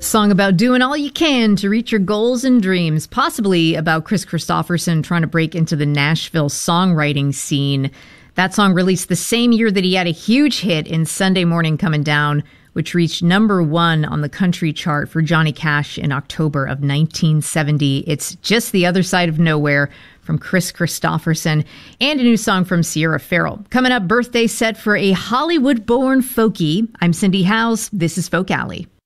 song about doing all you can to reach your goals and dreams, possibly about Kris Kristofferson trying to break into the Nashville songwriting scene. That song released the same year that he had a huge hit in Sunday Morning Comin' Down, which reached #1 on the country chart for Johnny Cash in October of 1970. It's Just the Other Side of Nowhere from Kris Kristofferson, and a new song from Sierra Farrell. Coming up, birthday set for a Hollywood-born folkie. I'm Cindy Howes. This is Folk Alley.